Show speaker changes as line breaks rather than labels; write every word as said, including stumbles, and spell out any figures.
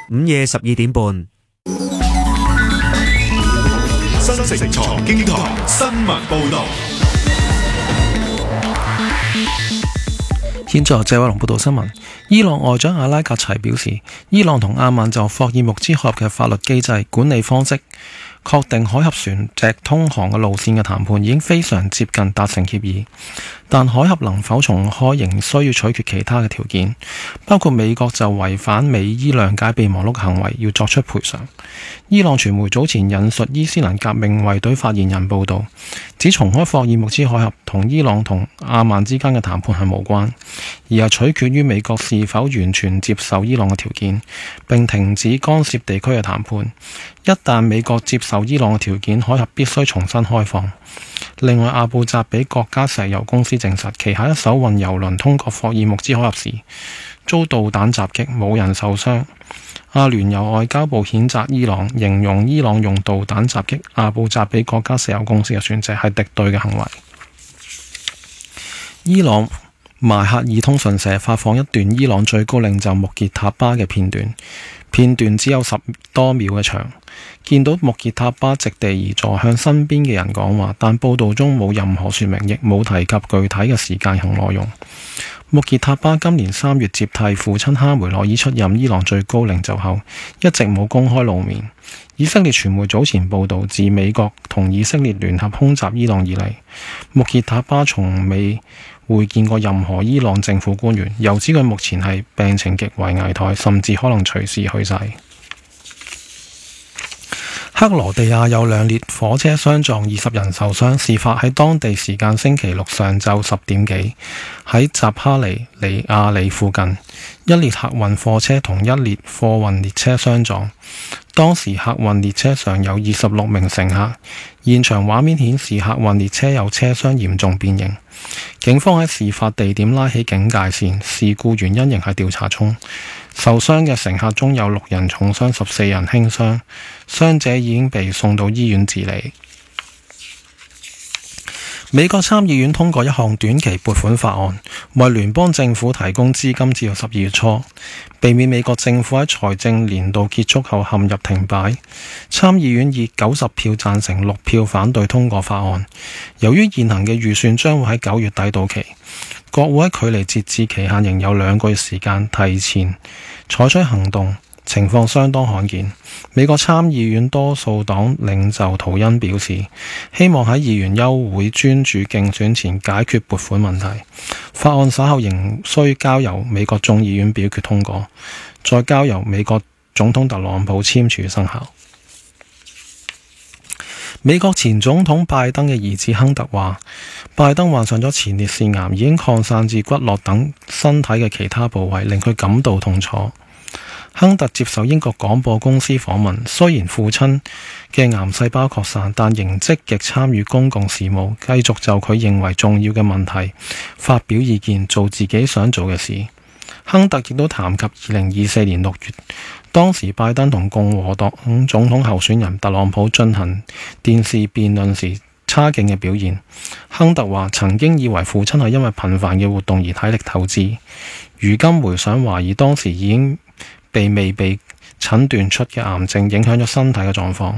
午夜十二點半。
新城財經台新聞報道。
現在謝偉龍報道新聞。伊朗外長阿拉格齊表示，伊朗同阿曼就霍爾木茲海峽嘅法律機制、管理方式、確定海峽船隻通航嘅路線嘅談判已經非常接近達成協議，但海峽能否重開仍需要取決其他嘅條件，包括美國就違反美伊諒解備忘錄行為要作出賠償。伊朗傳媒早前引述伊斯蘭革命衛隊發言人報道，指重開霍爾木茲海峽同伊朗同阿曼之間嘅談判係無關，而係取決於美國是否完全接受伊朗嘅條件，並停止干涉地區嘅談判。一旦美國接受伊朗嘅條件，海峽必須重新開放。另外，阿布扎比國家石油公司證實，旗下一艘運油輪通過霍爾木茲海峽時遭導彈襲擊，冇人受傷。阿聯酋外交部譴責伊朗，形容伊朗用導彈襲擊阿布扎比國家石油公司嘅船隻係敵對嘅行為。伊朗邁克爾通訊社發放一段伊朗最高領袖穆傑塔巴嘅片段，片段只有十多秒嘅長，見到穆傑塔巴席地而坐向身邊嘅人講話，但報道中冇任何說明，亦冇提及具體嘅時間同內容。穆傑塔巴今年三月接替父親哈梅內爾出任伊朗最高領袖後，一直冇公開露面。以色列傳媒早前報道，自美國同以色列聯合空襲伊朗以嚟，穆傑塔巴從未會見過任何伊朗政府官員，又指佢目前係病情極為危殆，甚至可能隨時去世。克羅地亞有兩列火車相撞，二十人受傷。事發喺當地時間星期六上晝十點幾，喺扎哈尼尼亞里附近，一列客運貨車同一列貨運列車相撞。當時客運列車上有二十六名乘客，現場畫面顯示客運列車有車廂嚴重變形。警方喺事發地點拉起警戒線，事故原因仍係調查中。受傷嘅乘客中有六人重傷，十四人輕傷，傷者已經被送到醫院治理。美國參議院通過一項短期撥款法案，為聯邦政府提供資金至到十二月初，避免美國政府喺財政年度結束後陷入停擺。參議院以九十票贊成、六票反對通過法案。由於現行嘅預算將會喺九月底到期，國會喺距離截至期限仍有兩個月時間提前採取行動，情況相當罕見。美國參議院多數黨領袖圖恩表示，希望喺議員休會專注競選前解決撥款問題。法案稍後仍需交由美國眾議院表決通過，再交由美國總統特朗普簽署生效。美國前總統拜登嘅兒子亨特話，拜登患上咗前列腺癌，已經擴散至骨骼等身體嘅其他部位，令佢感到痛楚。亨特接受英國廣播公司訪問，雖然父親嘅癌細胞擴散，但仍積極參與公共事務，繼續就佢認為重要嘅問題發表意見，做自己想做嘅事。亨特亦都談及二零二四年六月，當時拜登同共和黨總統候選人特朗普進行電視辯論時差勁嘅表現。亨特話曾經以為父親係因為頻繁嘅活動而體力透支，如今回想懷疑當時已經被未被診斷出嘅癌症影響咗身體嘅狀況。